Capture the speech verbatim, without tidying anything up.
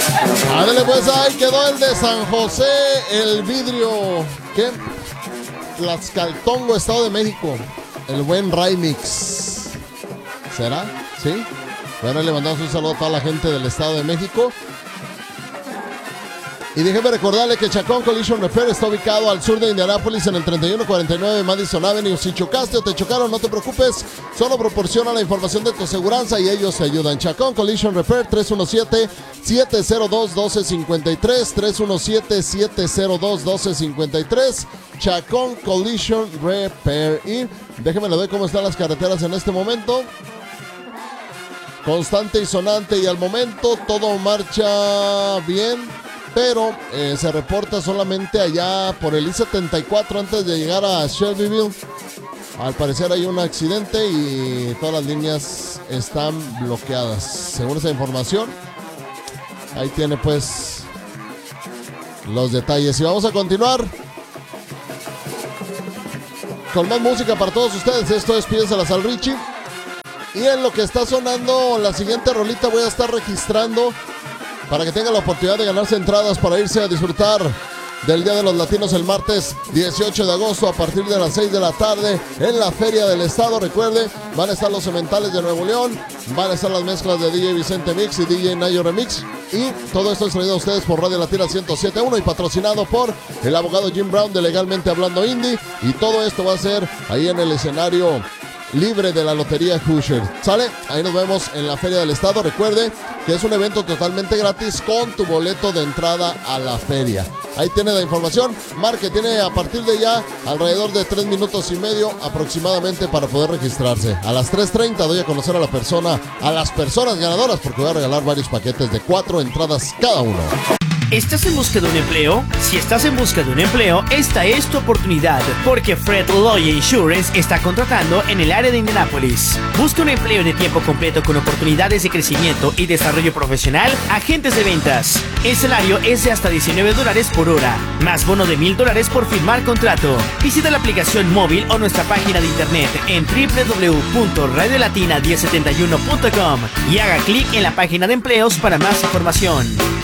Ándale pues, ahí quedó el de San José, el vidrio, ¿qué? Tlaxcaltongo, Estado de México. El buen Raimix. ¿Será? ¿Sí? Bueno, le mandamos un saludo a toda la gente del Estado de México. Y déjeme recordarle que Chacón Collision Repair está ubicado al sur de Indianápolis en el treinta y uno cuarenta y nueve Madison Avenue. Si chocaste o te chocaron, no te preocupes, solo proporciona la información de tu aseguranza y ellos te ayudan. Chacón Collision Repair, tres uno siete, siete cero dos, uno dos cinco tres, tres uno siete, siete cero dos, uno dos cinco tres, Chacón Collision Repair. Y déjeme le doy cómo están las carreteras en este momento. Constante y sonante, y al momento todo marcha bien, pero eh, se reporta solamente allá por el I setenta y cuatro antes de llegar a Shelbyville. Al parecer hay un accidente y todas las líneas están bloqueadas. Según esa información, ahí tiene pues los detalles. Y vamos a continuar con más música para todos ustedes. Esto es Pídeselas al Richie. Y en lo que está sonando la siguiente rolita voy a estar registrando para que tengan la oportunidad de ganarse entradas para irse a disfrutar del Día de los Latinos el martes dieciocho de agosto a partir de las seis de la tarde en la Feria del Estado. Recuerde, van a estar los Cementales de Nuevo León, van a estar las mezclas de D J Vicente Mix y D J Nayo Remix, y todo esto es traído a ustedes por Radio Latina ciento siete punto uno y patrocinado por el abogado Jim Brown de Legalmente Hablando Indie. Y todo esto va a ser ahí en el escenario libre de la Lotería Hoosier. ¿Sale? Ahí nos vemos en la Feria del Estado. Recuerde que es un evento totalmente gratis con tu boleto de entrada a la feria. Ahí tiene la información. Marque, tiene a partir de ya alrededor de tres minutos y medio aproximadamente para poder registrarse. A las tres treinta doy a conocer a la persona, a las personas ganadoras, porque voy a regalar varios paquetes de cuatro entradas cada uno. ¿Estás en busca de un empleo? Si estás en busca de un empleo, esta es tu oportunidad, porque Fred Loya Insurance está contratando en el área de Indianápolis. Busca un empleo de tiempo completo con oportunidades de crecimiento y desarrollo profesional, agentes de ventas. El salario es de hasta diecinueve dólares por hora, más bono de mil dólares por firmar contrato. Visita la aplicación móvil o nuestra página de internet en doble u doble u doble u punto radio latina diez setenta y uno punto com y haga clic en la página de empleos para más información.